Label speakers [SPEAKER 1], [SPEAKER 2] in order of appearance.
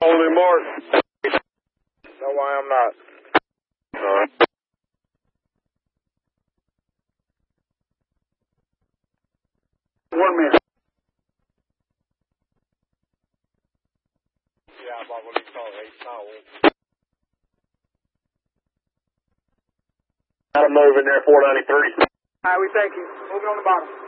[SPEAKER 1] Holy Martin. No, I am not. All right. One minute. Yeah, about what he called 8 I'm moving there, 493.
[SPEAKER 2] All right, we thank you. Moving on the bottom.